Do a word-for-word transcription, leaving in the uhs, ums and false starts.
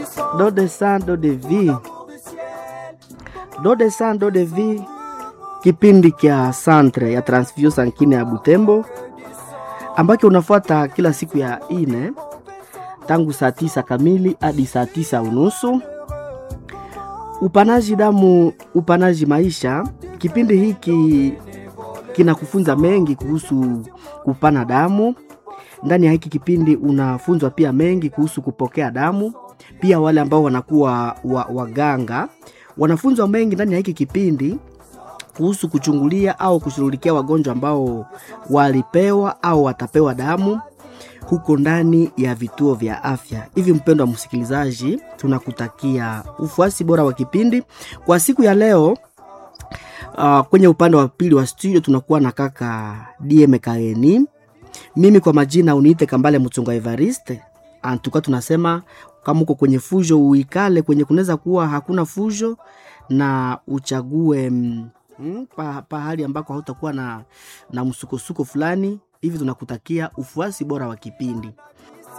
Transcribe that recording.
Do de sang, do de vie. Do de sang, do de vie. Kipindi kia Centre ya Transfusion Sanguine ya Butembo ambacho unafuata kila siku ya ine tangu saa tisa kamili hadi saa tisa unusu. Upanaji damu, upanaji maisha. Kipindi hiki kinakufunza mengi kuhusu kupana damu. Ndani ya hiki kipindi unafunzwa pia mengi kuhusu kupokea damu. Pia wale ambao wanakuwa wa, waganga wanafunzwa mengi ndani ya hiki kipindi kuhusu kuchungulia au kushughulikia wagonjwa ambao walipewa au watapewa damu huko ndani ya vituo vya afya. Hivi mpendwa msikilizaji, tunakutakia ufuasi bora wa kipindi. Kwa siku ya leo uh, kwenye upande wa pili wa studio tunakuwa na kaka D M Kaeni. Mimi kwa majina uniite Kambale Mutunga Evariste. Antuka tunasema kama uko kwenye fujo uikale kwenye kunaweza kuwa hakuna fujo na uchague mm, pa, pahali ambako hautakuwa na na msukosuko fulani. Hivi tunakutakia ufuasi bora wa kipindi.